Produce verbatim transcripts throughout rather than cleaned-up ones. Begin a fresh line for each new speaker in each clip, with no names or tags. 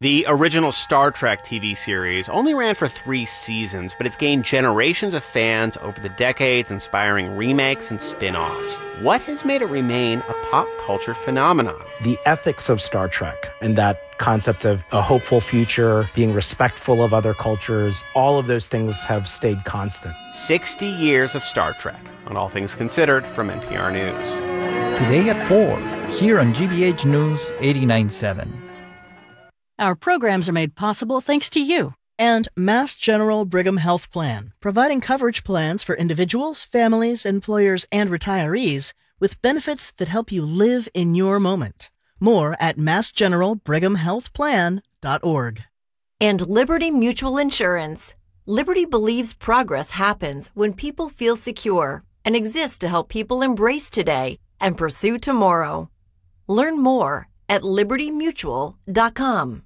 The original Star Trek T V series only ran for three seasons, but it's gained generations of fans over the decades, inspiring remakes and spin-offs. What has made it remain a pop culture phenomenon?
The ethics of Star Trek and that concept of a hopeful future, being respectful of other cultures, all of those things have stayed constant.
sixty years of Star Trek, on All Things Considered from N P R News.
Today at four, here on G B H News eighty-nine point seven.
Our programs are made possible thanks to you.
And Mass General Brigham Health Plan, providing coverage plans for individuals, families, employers, and retirees with benefits that help you live in your moment. More at mass general brigham health plan dot org.
And Liberty Mutual Insurance. Liberty believes progress happens when people feel secure and exists to help people embrace today and pursue tomorrow. Learn more at liberty mutual dot com.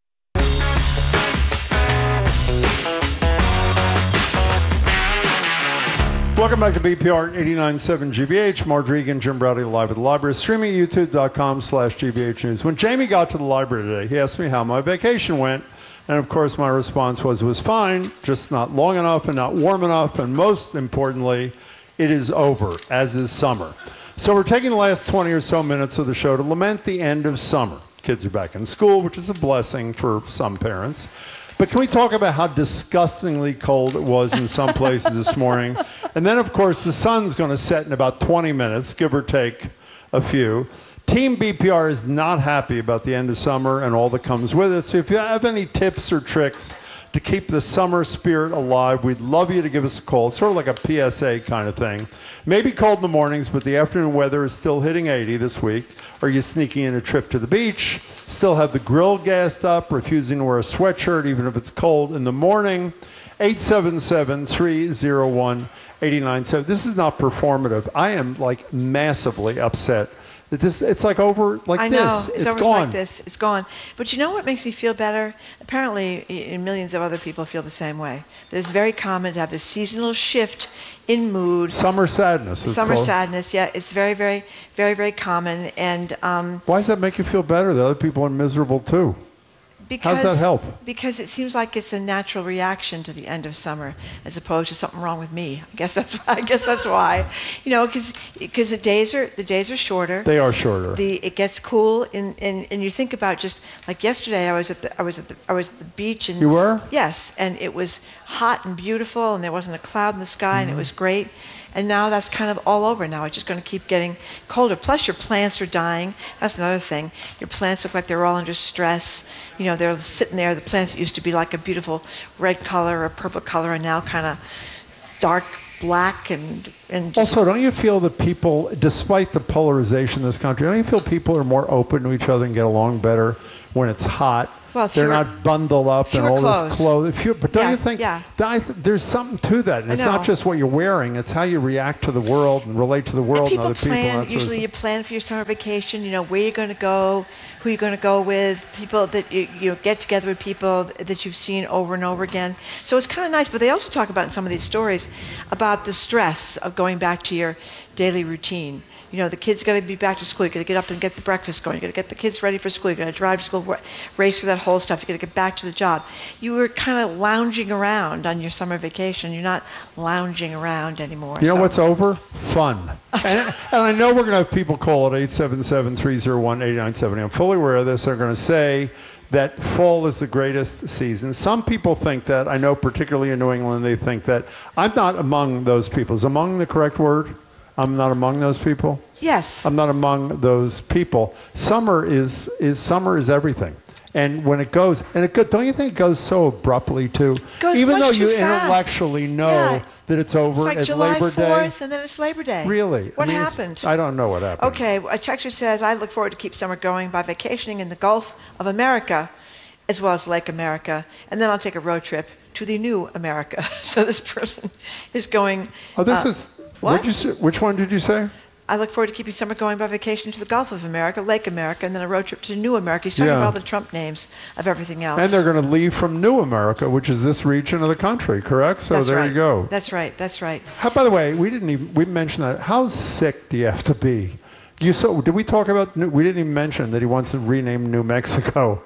Welcome back to B P R eighty-nine point seven G B H. Mark Regan, Jim Browdy, live at the library. Streaming at youtube dot com slash G B H News. When Jamie got to the library today, he asked me how my vacation went. And, of course, my response was, it was fine, just not long enough and not warm enough. And most importantly, it is over, as is summer. So we're taking the last twenty or so minutes of the show to lament the end of summer. Kids are back in school, which is a blessing for some parents. But can we talk about how disgustingly cold it was in some places this morning? And then, of course, the sun's going to set in about twenty minutes, give or take a few. Team B P R is not happy about the end of summer and all that comes with it. So if you have any tips or tricks to keep the summer spirit alive, we'd love you to give us a call. It's sort of like a P S A kind of thing. Maybe cold in the mornings, but the afternoon weather is still hitting eighty this week. Are you sneaking in a trip to the beach? Still have the grill gassed up, refusing to wear a sweatshirt even if it's cold in the morning? eight seven seven, three oh one, eight nine seven. This is not performative. I am like massively upset that this, it's like over like
I know.
this.
It's,
it's
over
gone.
like this. It's gone. But you know what makes me feel better? Apparently, millions of other people feel the same way. It's very common to have this seasonal shift in mood.
Summer sadness. It's
Summer
called.
sadness, yeah. It's very, very, very, very common. And um,
why does that make you feel better? The other people are miserable too.
Because,
how does that help?
Because it seems like it's a natural reaction to the end of summer, as opposed to something wrong with me. I guess that's why. I guess that's why. You know, because because the days are the days are shorter.
They are shorter.
The it gets cool, and, and, and you think about just like yesterday. I was at the I was at the I was at the beach, and
you were
yes, and it was hot and beautiful, and there wasn't a cloud in the sky, mm-hmm. and it was great. And now that's kind of all over now. It's just going to keep getting colder. Plus, your plants are dying. That's another thing. Your plants look like they're all under stress. You know, they're sitting there. The plants that used to be like a beautiful red color or purple color are now kind of dark black and and just
also, don't you feel that people, despite the polarization in this country, don't you feel people are more open to each other and get along better when it's hot?
Well,
they're
fewer,
not bundled up and all
clothes.
this clothes. Few, but don't
yeah,
you think
yeah.
that I th- there's something to that? And it's not just what you're wearing; it's how you react to the world and relate to the world and,
and
other
plan,
people. And that
usually,
sort of
you plan for your summer vacation. You know where you're going to go, who you're going to go with, people that you you get together with people that you've seen over and over again. So it's kind of nice. But they also talk about in some of these stories about the stress of going back to your daily routine. You know, the kids got to be back to school. You got to get up and get the breakfast going. You got to get the kids ready for school. You got to drive to school, race for that whole stuff. You got to get back to the job. You were kind of lounging around on your summer vacation. You're not lounging around anymore.
You know
so.
what's over? Fun. and, and I know we're going to have people call at eight seven seven, three oh one, eight nine seven. I'm fully aware of this. They're going to say that fall is the greatest season. Some people think that. I know particularly in New England, they think that. I'm not among those people. Is among the correct word? I'm not among those people?
Yes.
I'm not among those people. Summer is is summer is everything. And when it goes, and it go, don't you think it goes so abruptly too?
Goes
Even though
much
you
too fast.
intellectually know
yeah.
that it's over
it's like
at
July
Labor
fourth,
Day.
and then it's Labor Day.
Really?
What
I mean,
happened?
I don't know what happened.
Okay, a texter says, I look forward to keep summer going by vacationing in the Gulf of America, as well as Lake America, and then I'll take a road trip to the new America. So this person is going...
Oh, this
uh,
is...
What?
You say, which one did you say?
I look forward to keeping summer going by vacation to the Gulf of America, Lake America, and then a road trip to New America. He's talking
Yeah.
about all the Trump names of everything else.
And they're going to leave from New America, which is this region of the country, correct? So
That's
there
right.
you go.
That's right. That's right.
How, by the way, we didn't even we mentioned that. How sick do you have to be? You so did we talk about? New, we didn't even mention that he wants to rename New Mexico.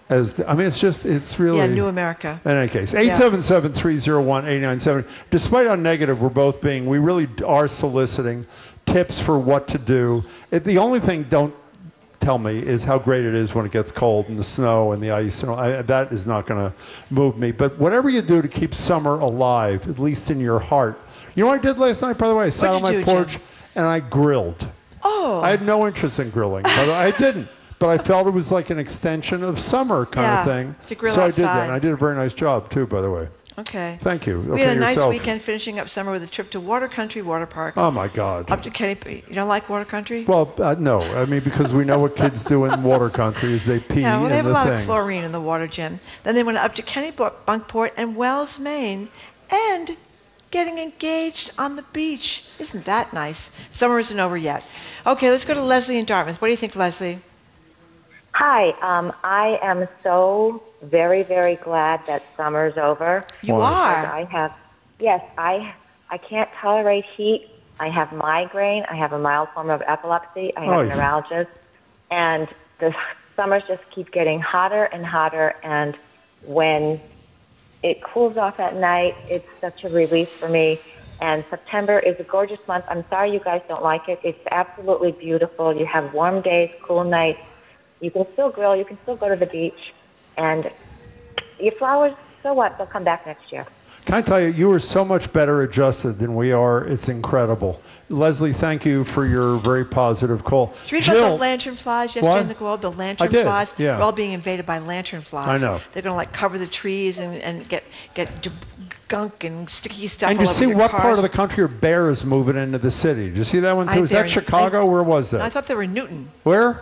As the, I mean, it's just, it's really...
Yeah, New America.
In any case, eight seven seven, three oh one, eight nine seven zero. Despite how negative we're both being, we really are soliciting tips for what to do. It, the only thing, don't tell me, is how great it is when it gets cold and the snow and the ice. And I, that is not going to move me. But whatever you do to keep summer alive, at least in your heart. You know what I did last night, by the way? I sat on my
do,
porch
Jim?
and I grilled.
Oh.
I had no interest in grilling, but I didn't. But I felt it was like an extension of summer kind
yeah,
of thing.
To grill
so
outside.
I did that. And I did a very nice job, too, by the way.
Okay.
Thank you.
We
okay,
had a nice
yourself.
weekend finishing up summer with a trip to Water Country Water Park.
Oh, my God.
Up to Kenny. You don't like Water Country?
Well, uh, no. I mean, because we know what kids do in water country is they pee
Yeah, well, they have
in
a
the
lot
thing.
of chlorine in the water, Jim. Then they went up to Kennebunkport and Wells, Maine, and getting engaged on the beach. Isn't that nice? Summer isn't over yet. Okay, let's go to Leslie in Dartmouth. What do you think, Leslie?
Hi, um, I am so very, very glad that summer's over.
You
Why?
are?
I have, yes, I, I can't tolerate heat. I have migraine. I have a mild form of epilepsy. I have
Oh,
neuralgia. And the summers just keep getting hotter and hotter. And when it cools off at night, it's such a relief for me. And September is a gorgeous month. I'm sorry you guys don't like it. It's absolutely beautiful. You have warm days, cool nights. You can still grill. You can still go to the beach. And your flowers, so what? They'll come back next year.
Can I tell you, you are so much better adjusted than we are. It's incredible. Leslie, thank you for your very positive call.
Did you read
Jill,
about the lantern flies yesterday
what?
in the Globe? The lantern
I did,
flies?
yeah.
We're all being invaded by lantern flies.
I know.
They're going to like cover the trees and, and get get d- gunk and sticky stuff
and
all
you
over
see
your
what
cars.
part of the country are bears moving into the city? Did you see that one too?
I-
Is that
they're-
Chicago?
I-
Where was that?
I thought they were in Newton.
Where?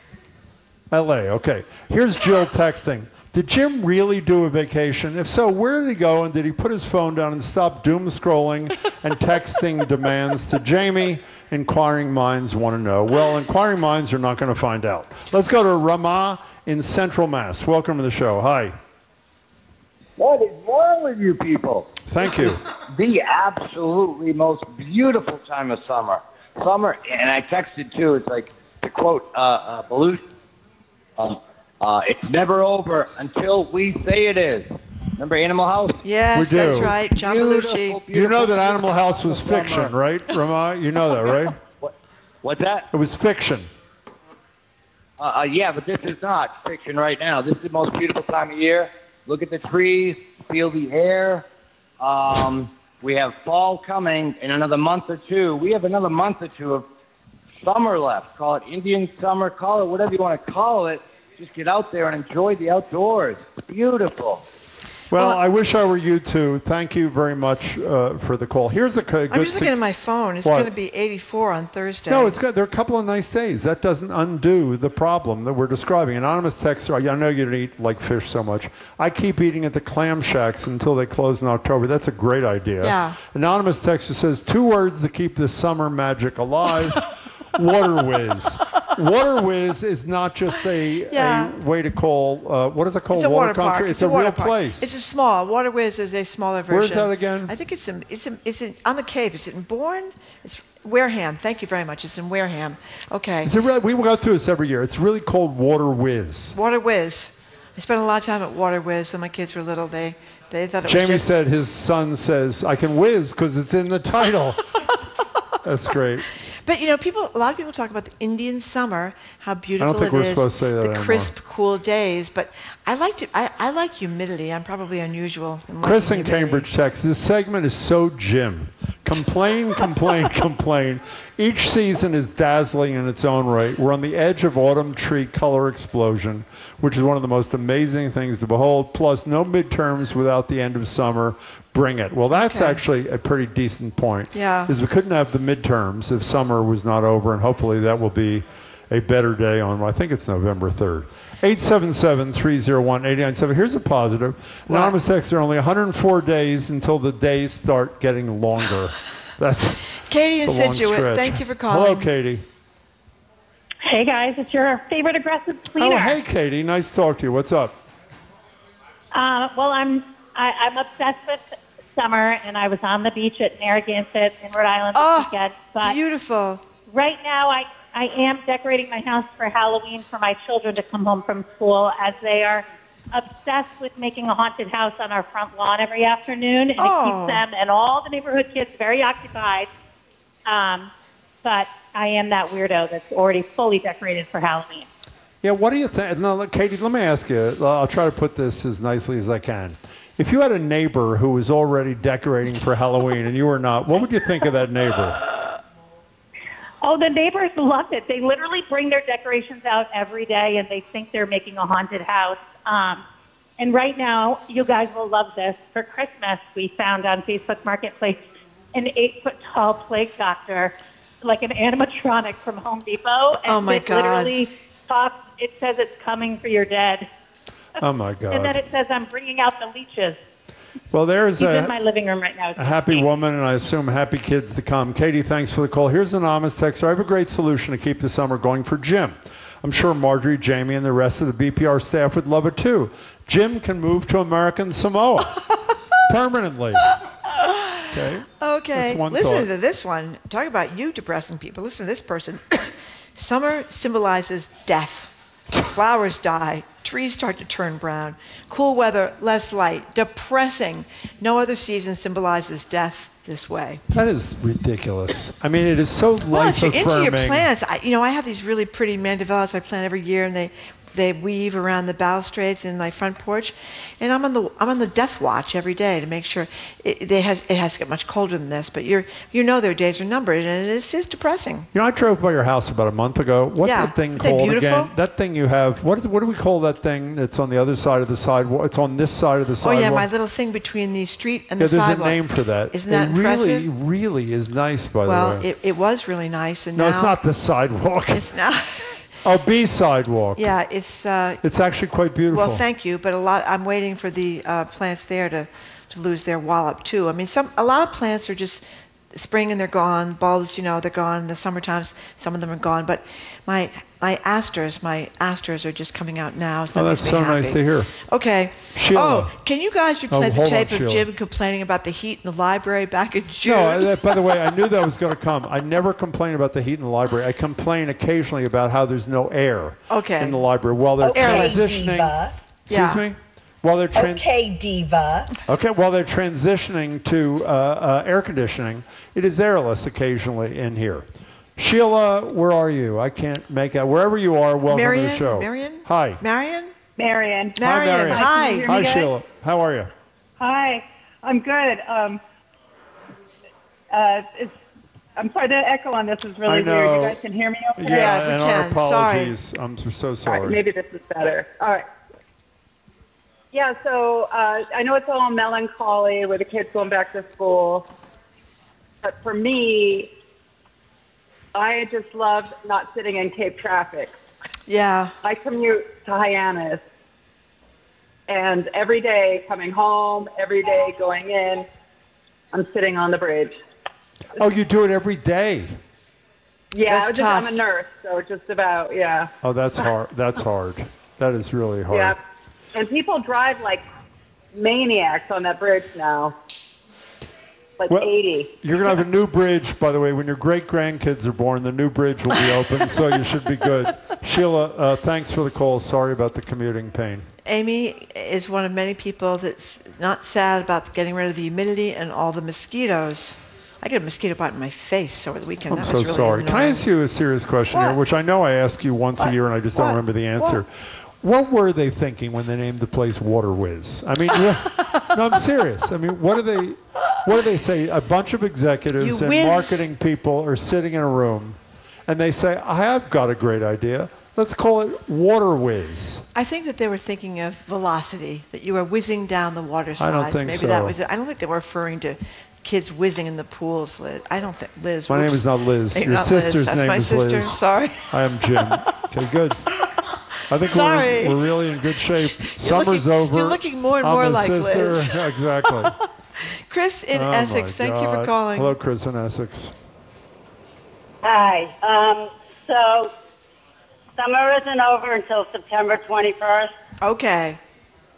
L A, okay. Here's Jill texting. Did Jim really do a vacation? If so, where did he go, and did he put his phone down and stop doom scrolling and texting demands to Jamie? Inquiring minds want to know. Well, inquiring minds are not going to find out. Let's go to Rama in Central Mass. Welcome to the show. Hi.
What is wrong with you people?
Thank you.
The absolutely most beautiful time of summer. Summer, and I texted too, it's like, to quote uh, uh, Belushi, um, uh, it's never over until we say it is. Remember Animal House?
Yes,
We do.
that's right. John
Beautiful,
Belushi.
beautiful,
You know that
beautiful
Animal House was
summer.
fiction, right, Rama? You know that, right?
What, what's that?
It was fiction.
Uh, uh, yeah, but this is not fiction right now. This is the most beautiful time of year. Look at the trees, feel the air. Um, we have fall coming in another month or two. We have another month or two of summer left. Call it Indian summer, call it whatever you want to call it. Just get out there and enjoy the outdoors. It's beautiful.
Well,
Well,
I wish I were you too. Thank you very much uh, for the call. Here's a good.
I'm just looking at my phone. It's
What?
going to be eighty-four on Thursday.
No, it's good. There are a couple of nice days. That doesn't undo the problem that we're describing. Anonymous texter, I know you don't eat like fish so much. I keep eating at the clam shacks until they close in October. That's a great idea.
Yeah.
Anonymous texter says two words to keep the summer magic alive. Water Whiz. Water Whiz is not just a,
Yeah.
a way to call, uh, what is it called?
It's a water
country?
park.
It's,
a,
a,
water
real
park.
place.
It's a small. Water Whiz is a smaller version.
Where's that again?
I think it's in, it's in, it's in, on the Cape. Is it in Bourne? It's Wareham. Thank you very much. It's in Wareham. Okay.
Is it really, we go through this every year. It's really called Water Whiz.
Water Whiz. I spent a lot of time at Water Whiz when my kids were little. They they thought it
Jamie
was just...
said his son says, I can whiz because it's in the title. That's great.
But, you know, people. A lot of people talk about the Indian summer, how beautiful
think
it
we're
is,
supposed to say that
the
anymore.
crisp, cool days. But I like to. I, I like humidity. I'm probably unusual. in
Chris
liking
in
humidity.
Cambridge text, this segment is so Jim. Complain, complain, complain. Each season is dazzling in its own right. We're on the edge of autumn tree color explosion, which is one of the most amazing things to behold. Plus, no midterms without the end of summer. Bring it. Well, that's
Okay.
actually a pretty decent point.
Yeah.
Is we couldn't have the midterms if summer was not over, and hopefully that will be a better day on, I think it's November third. eight seven seven, three oh one, eight nine seven. Here's a positive. Anonymous texter, only one hundred four days until the days start getting longer. That's
Katie in
that's a long
Situate,
stretch.
thank you for calling.
Hello, Katie.
Hey guys, it's your favorite aggressive cleaner.
Oh, hey, Katie. Nice to talk to you. What's up?
Uh, well, I'm I, I'm obsessed with summer, and I was on the beach at Narragansett in Rhode Island this
Oh,
weekend. But
beautiful.
right now, I I am decorating my house for Halloween for my children to come home from school, as they are obsessed with making a haunted house on our front lawn every afternoon, and
Oh.
it keeps them and all the neighborhood kids very occupied. Um, but I am that weirdo that's already fully decorated for Halloween.
Yeah, what do you think? No, look, Katie, let me ask you. I'll try to put this as nicely as I can. If you had a neighbor who was already decorating for Halloween and you were not, what would you think of that neighbor?
Oh, the neighbors love it. They literally bring their decorations out every day, and they think they're making a haunted house. Um, and right now, you guys will love this. For Christmas, we found on Facebook Marketplace an eight-foot-tall plague doctor, like an animatronic from Home Depot. And
Oh, my
it
God.
literally talks, it says it's coming for your dead.
Oh, my God.
And then it says, I'm bringing out the leeches.
Well, there's
He's
a,
in my living room right now.
a happy woman, and I assume happy kids to come. Katie, thanks for the call. Here's an anonymous texter. I have a great solution to keep the summer going for Jim. I'm sure Marjorie, Jamie, and the rest of the B P R staff would love it too. Jim can move to American Samoa permanently. Okay.
Okay.
That's one
Listen
thought.
to this one. Talk about you depressing people. Listen to this person. Summer symbolizes death. Flowers die. Trees start to turn brown. Cool weather, less light. Depressing. No other season symbolizes death this way.
That is ridiculous. I mean, it is so
Well, if you're into your
life-affirming.
plants, I, you know, I have these really pretty mandevillas I plant every year, and they they weave around the balustrades in my front porch, and I'm on the I'm on the death watch every day to make sure it, it has it has to get much colder than this. But you're you know their days are numbered, and it's just depressing.
You know, I drove by your house about a month ago. What's
Yeah.
that thing
Aren't they
called
beautiful?
again? That thing you have. What is? What do we call that thing that's on the other side of the sidewalk? It's on this side of the
Oh
sidewalk.
yeah, my little thing between the street and
Yeah,
the
there's
sidewalk.
a name for that.
Isn't that
it really,
impressive?
really is nice, by
Well,
the way.
it, it was really nice, and
no,
now
it's not the sidewalk.
It's now.
Oh, B sidewalk.
Yeah, it's. Uh,
It's actually quite beautiful.
Well, thank you, but a lot. I'm waiting for the uh, plants there to, to lose their wallop too. I mean, some a lot of plants are just spring and they're gone. Bulbs, you know, they're gone. In the summertime, some of them are gone. But my my asters, my asters are just coming out now. So
Oh,
that
that's
makes me
so
happy.
nice to hear.
Okay.
Sheila.
Oh, can you guys replay
Oh,
the
hold on,
tape of
Sheila.
Jim complaining about the heat in the library back in June?
No, I- that, by the way, I knew that was going to come. I never complain about the heat in the library. I complain occasionally about how there's no air
Okay.
in the library while they're
Okay,
transitioning.
diva.
Excuse
Yeah.
me? While they're trans-
Okay, diva.
Okay, while they're transitioning to uh, uh, air conditioning, it is airless occasionally in here. Sheila, where are you? I can't make out. Wherever you are, welcome
Marion?
to the show.
Marion?
Hi.
Marion?
Marion.
Hi, Marion.
Hi.
Hi, can you hear me,
Hi,
guys?
Sheila. How are you?
Hi, I'm good. Um, uh, it's, I'm sorry, the echo on this is really
I know.
weird. You guys can hear me okay?
Yeah,
we
and our
can. Sorry.
apologies. I'm so
All
sorry.
right, maybe this is better. All right. Yeah, so uh, I know it's all melancholy with the kids going back to school. But for me, I just love not sitting in Cape traffic.
Yeah.
I commute to Hyannis. And every day coming home, every day going in, I'm sitting on the bridge.
Oh, you do it every day.
Yeah,
That's
just, I'm
tough.
a nurse, so just about, yeah.
Oh, that's hard. That's hard. That is really hard.
Yeah. And people drive like maniacs on that bridge now. Like
Well,
eighty.
You're going to have a new bridge, by the way. When your great-grandkids are born, the new bridge will be open, so you should be good. Sheila, uh, thanks for the call. Sorry about the commuting pain.
Amy is one of many people that's not sad about getting rid of the humidity and all the mosquitoes. I got a mosquito bite in my face over the weekend.
I'm
that
so
was really
sorry. Can I
annoying.
ask you a serious question
What?
here, which I know I ask you once
What?
a year and I just
What?
don't remember the answer. What were they thinking when they named the place Water Whiz? I mean, yeah, no, I'm serious. I mean, what do they, what do they say? A bunch of executives
You
and
whiz.
marketing people are sitting in a room, and they say, "I have got a great idea. Let's call it Water Whiz."
I think that they were thinking of velocity, that you were whizzing down the water
I
slides.
don't think
Maybe
so.
that was it. I don't think they were referring to kids whizzing in the pools, Liz. I don't think Liz.
My name
whoops.
is not Liz.
You're
Your
not Liz.
sister's
That's
name
my
is
sister.
Liz.
Sorry.
I am Jim. Okay, good. I think
Sorry.
we're, we're really in good shape. Summer's
looking-
over.
you're looking more and
I'm
more
a
like
sister.
Liz.
Exactly.
Chris in
Oh,
Essex,
my
thank you for
God.
calling.
Hello, Chris in Essex.
Hi. Um, so summer isn't over until September twenty-first,
Okay.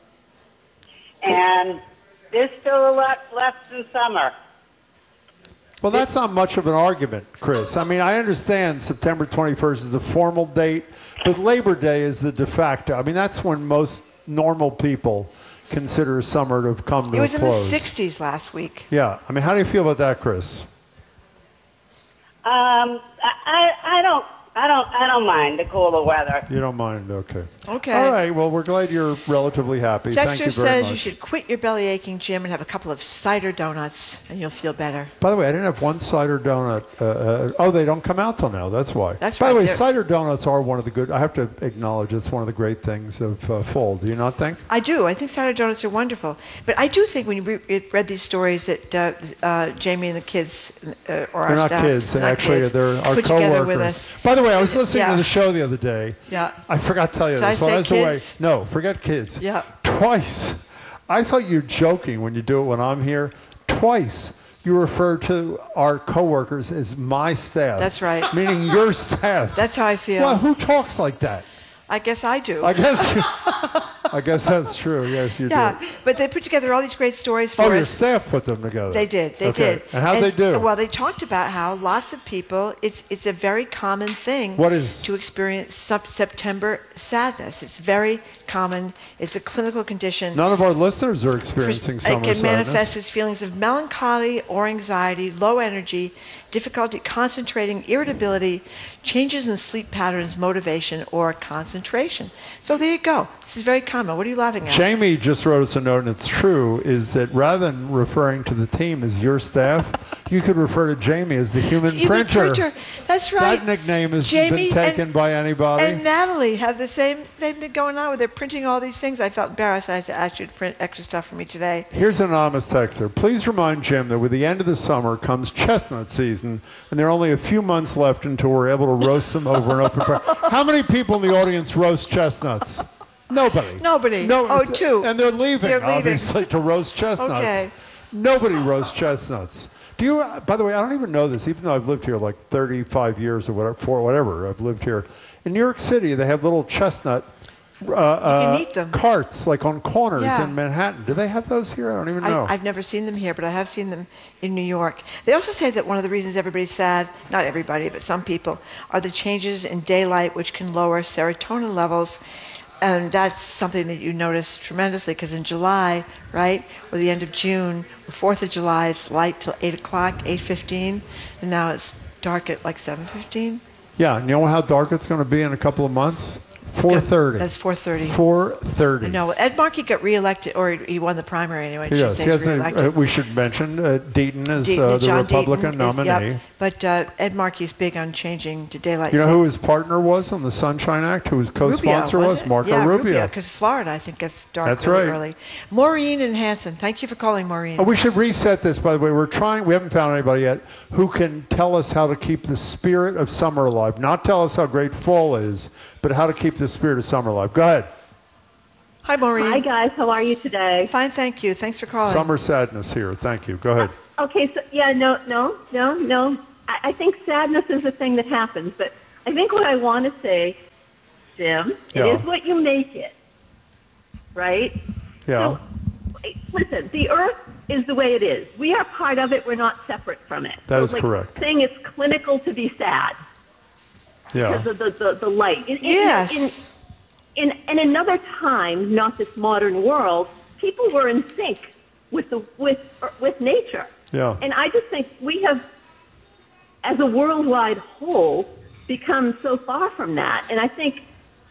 and there's still a lot left in summer.
Well, that's not much of an argument, Chris. I mean, I understand September twenty-first is the formal date, but Labor Day is the de facto. I mean, that's when most normal people consider summer to have come to
It was
a
in the
close.
sixties last week.
Yeah. I mean, how do you feel about that, Chris?
Um, I, I, I don't, I don't, I don't mind the cooler weather.
You don't mind? Okay.
Okay.
All right. Well, we're glad you're relatively happy. Thank
Dexter
you very
says
much.
you should quit your belly aching gym and have a couple of cider donuts, and you'll feel better.
By the way, I didn't have one cider donut. Uh, uh, oh, they don't come out till now. That's why.
That's
By
right.
the way,
They're-
cider donuts are one of the good. I have to acknowledge it's one of the great things of uh, fall. Do you not think?
I do. I think cider donuts are wonderful. But I do think when you re- read these stories that uh, uh, Jamie and the kids, uh, or our
They're not
staff,
kids.
not
Actually,
kids,
they're our
put
coworkers.
together with us.
By the way, I was listening
Yeah.
to the show the other day.
Yeah.
I forgot to tell you
Did I
this. While
say
I was away.
kids?
No, forget kids.
Yeah.
Twice. I thought you were joking when you do it when I'm here. Twice. You refer to our coworkers as my staff.
That's right.
Meaning your staff.
That's how I feel.
Well, who talks like that?
I guess I do.
I guess. You, I guess that's true. Yes, you
yeah,
do.
but they put together all these great stories for
Oh, your
us.
staff put them together.
They did. They
Okay.
did.
And how'd they do?
Well, they talked about how lots of people, it's it's a very common thing
What is?
to experience sub- September sadness. It's very common. It's a clinical condition.
None of our listeners are experiencing
It
summer
can
sadness.
manifest as feelings of melancholy or anxiety, low energy, difficulty concentrating, irritability, changes in sleep patterns, motivation, or concentration. So there you go. This is very common. What are you laughing at?
Jamie just wrote us a note, and it's true, is that rather than referring to the team as your staff, you could refer to Jamie as the human,
Human
printer.
printer. That's right.
That nickname has
Jamie
been taken
and-
by anybody.
And Natalie have the same thing going on where they're printing all these things. I felt embarrassed. I had to ask you to print extra stuff for me today.
Here's an anonymous texter. Please remind Jim that with the end of the summer comes chestnut season, and there are only a few months left until we're able to roast them over an open fire. How many people in the audience roast chestnuts? Nobody.
Nobody.
No,
Oh, two.
And they're leaving,
They're leaving.
obviously, to roast chestnuts.
Okay.
Nobody roasts chestnuts. Do you? By the way, I don't even know this, even though I've lived here like thirty-five years or whatever, for whatever I've lived here. In New York City, they have little chestnut uh, uh,
eat them.
carts, like on corners
Yeah.
in Manhattan. Do they have those here? I don't even know.
I, I've never seen them here, but I have seen them in New York. They also say that one of the reasons everybody's sad, not everybody, but some people, are the changes in daylight, which can lower serotonin levels. And that's something that you notice tremendously, because in July, right, or the end of June, or fourth of July, it's light till eight o'clock, eight fifteen, and now it's dark at like seven fifteen.
Yeah, and you know how dark it's going to be in a couple of months? four thirty.
That's four thirty.
four thirty.
No, Ed Markey got reelected, or he won the primary anyway. I should
Yes,
say
he
he's
has a,
reelected.
uh, we should mention uh, Deaton is
Deaton,
uh, the
John
Republican
Deaton is-
nominee.
yep. But uh, Ed Markey's big on changing to daylight.
You know
saving.
who his partner was on the Sunshine Act? Who his co-sponsor
Rubio,
was?
it?
Marco
yeah,
Rubio.
because Florida, I think, gets dark
That's
really
right.
early. Maureen and Hanson, thank you for calling, Maureen.
Oh, we should reset this, by the way. We're trying, we haven't found anybody yet who can tell us how to keep the spirit of summer alive. Not tell us how great fall is, but how to keep the spirit of summer alive. Go ahead.
Hi, Maureen.
Hi, guys. How are you today?
Fine, thank you. Thanks for calling.
Summer sadness here. Thank you. Go ahead.
Okay, so yeah, no, no, no, no. I, I think sadness is a thing that happens, but I think what I want to say, Jim,
Yeah.
it is what you make it, right?
Yeah.
Listen, the earth is the way it is. We are part of it. We're not separate from it.
That
so
is
like
correct.
Saying it's clinical to be sad
Yeah.
because of the, the, the light. In, in-
Yes.
In, in, in another time, not this modern world, people were in sync with the with with nature.
Yeah.
And I just think we have, as a worldwide whole, become so far from that. And I think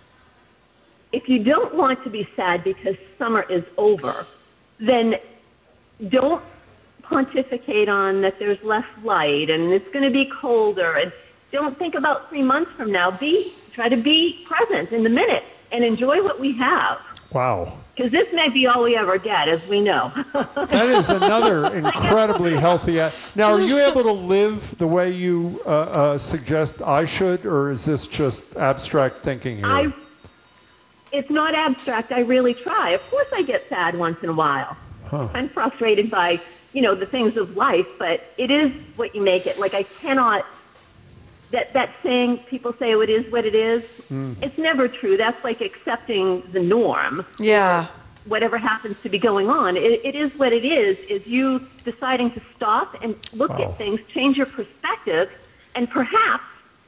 if you don't want to be sad because summer is over, then don't pontificate on that there's less light and it's going to be colder. And don't think about three months from now. Be try to be present in the minute and enjoy what we have.
Wow.
Because this may be all we ever get, as we know.
That is another incredibly healthy. A- now, are you able to live the way you uh, uh, suggest I should, or is this just abstract thinking here?
I, it's not abstract. I really try. Of course, I get sad once in a while.
Huh.
I'm frustrated by, you know, the things of life, but it is what you make it. Like, I cannot, that, that saying, people say, oh, it is what it is.
Mm.
It's never true. That's like accepting the norm.
Yeah.
whatever happens to be going on. It, it is what it is, is you deciding to stop and look
Wow.
at things, change your perspective, and perhaps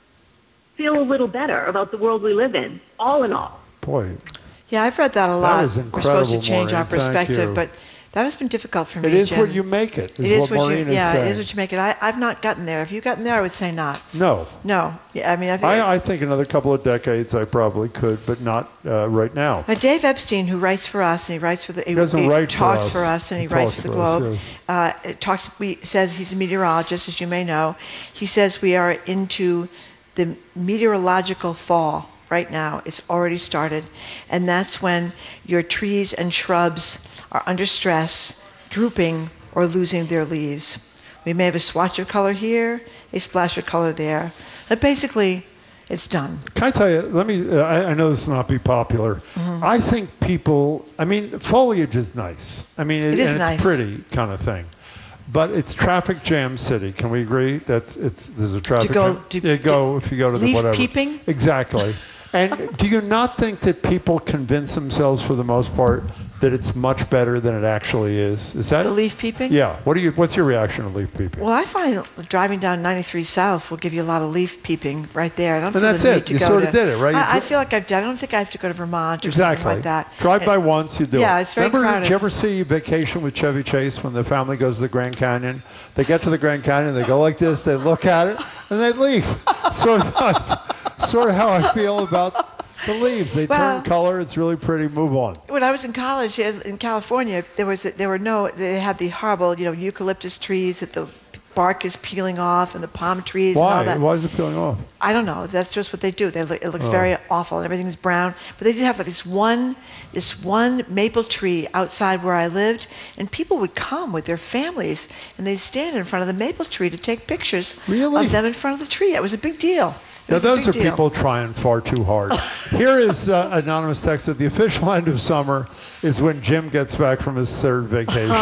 feel a little better about the world we live in, all in all.
Boy.
Yeah, I've read that a
That
lot.
was
We're supposed to
incredible,
change our
Maureen. Thank
perspective,
you.
but that has been difficult for me.
It is
Jim.
what you make it, is
It is
what
what
Maureen
you,
is
yeah,
saying.
it is what you make it. I, I've not gotten there. Have you gotten there? I would say not.
No.
No. Yeah, I mean, I think.
I, I think another couple of decades I probably could, but not uh, right now.
Now, Dave Epstein, who writes for us, and he writes for the, he,
doesn't
he
write for
talks
us.
for us, and he,
He
writes
talks
for the
for us,
Globe.
yes.
uh, it talks. We says he's a meteorologist, as you may know. He says we are into the meteorological fall right now. It's already started, and that's when your trees and shrubs are under stress, drooping, or losing their leaves. We may have a swatch of color here, a splash of color there, but basically, it's done.
Can I tell you, let me, uh, I, I know this will not be popular.
Mm-hmm.
I think people, I mean, foliage is nice. I mean, it,
It is
and
nice.
it's pretty kind of thing. But it's traffic jam city. Can we agree that it's there's a traffic
go-
jam?
to-
yeah, go if you go to the
leaf
whatever.
peeping?
Exactly. And do you not think that people convince themselves, for the most part, that it's much better than it actually is? Is that
The leaf peeping?
Yeah. What do you? What's your reaction to leaf peeping?
Well, I find driving down ninety-three South will give you a lot of leaf peeping right there. I don't
And
feel
that's
the need
it.
to
You
go
sort
to,
of did it, right? You
I, I
dri-
feel like I've done. I don't think I have to go to Vermont or
Exactly.
something like that.
Drive by
And-
once, you do
Yeah,
it.
it's very
Remember,
crowded.
did you ever see Vacation with Chevy Chase when the family goes to the Grand Canyon? They get to the Grand Canyon, they go like this, they look at it, and they leave. Sort of, how, sort of how I feel about the leaves. They
Well-
turn color. It's really pretty. Move on.
When I was in college in in California, there was there were no they had the horrible you know eucalyptus trees that the bark is peeling off and the palm trees and all
Why?
that.
Why is it peeling off?
I don't know. That's just what they do. They look, it looks
Oh.
very awful and everything's brown. But they did have like this one, this one maple tree outside where I lived, and people would come with their families and they'd stand in front of the maple tree to take pictures
Really?
of them in front of the tree. It was a big deal. It
Now,
was a
those are
big deal.
people trying far too hard. Here is uh, anonymous text that the official end of summer is when Jim gets back from his third vacation.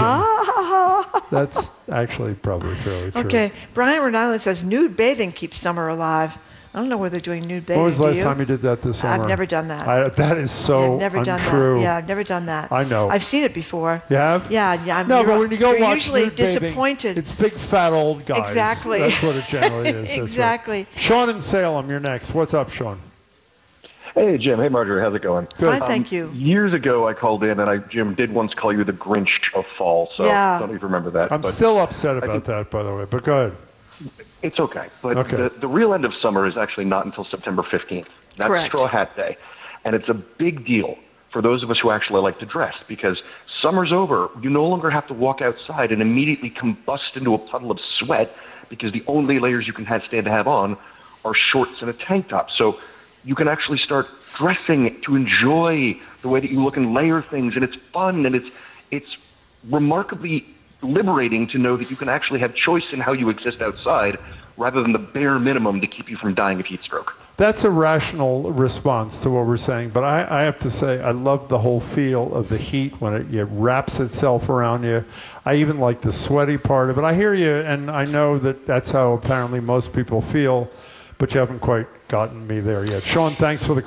That's actually probably fairly true.
Okay, Brian Rhode Island says nude bathing keeps summer alive. I don't know where they're doing nude bathing.
When was the
do
last
you?
time you did that this summer?
I've never done that.
I, that is so
I've never done
untrue.
that. Yeah, I've never done that.
I know.
I've seen it before.
You have?
Yeah, yeah. I'm,
No,
you're,
but when you go
you're
watch
usually
nude bathing,
disappointed.
it's big fat old guys.
Exactly.
That's what it generally is. That's right.
Exactly.
Sean in Salem, you're next. What's up, Sean?
Hey, Jim. Hey, Marjorie. How's it going?
Fine, thank you.
Years ago, I called in, and I, Jim did once call you the Grinch of fall, so
Yeah.
I don't even remember that.
I'm
but
still upset
I
about
think
that, by the way, but go ahead.
It's okay. But
Okay.
The, the real end of summer is actually not until September fifteenth. That's
Correct.
Straw Hat Day. And it's a big deal for those of us who actually like to dress, because summer's over. You no longer have to walk outside and immediately combust into a puddle of sweat, because the only layers you can have, stand to have on are shorts and a tank top. So you can actually start dressing to enjoy the way that you look and layer things, and it's fun, and it's it's remarkably liberating to know that you can actually have choice in how you exist outside rather than the bare minimum to keep you from dying of heat stroke.
That's a rational response to what we're saying, but I, I have to say I love the whole feel of the heat when it, it wraps itself around you. I even like the sweaty part of it. I hear you, and I know that that's how apparently most people feel, but you haven't quite gotten me there yet. Sean, thanks for the